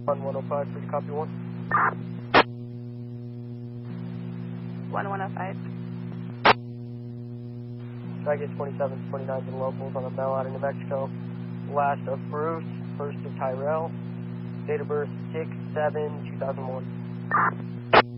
On 105, please copy 1. 1105. Baggage 27s, 29s, and locals on the bell out of New Mexico. Last of Bruce, first of Tyrell. Date of birth 6/7/2001.